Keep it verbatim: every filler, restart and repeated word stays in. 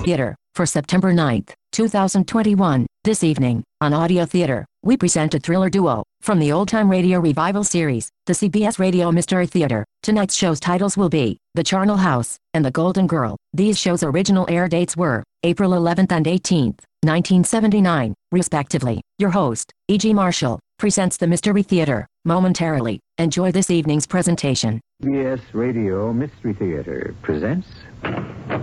Theater, for September ninth, two thousand twenty-one. This evening, on Audio Theater, we present a thriller duo, from the Old Time Radio Revival series, the C B S Radio Mystery Theater. Tonight's show's titles will be, The Charnel House, and The Golden Girl. These shows' original air dates were, April eleventh and eighteenth, nineteen seventy-nine, respectively. Your host, E G Marshall, presents the Mystery Theater, momentarily. Enjoy this evening's presentation. C B S Radio Mystery Theater presents...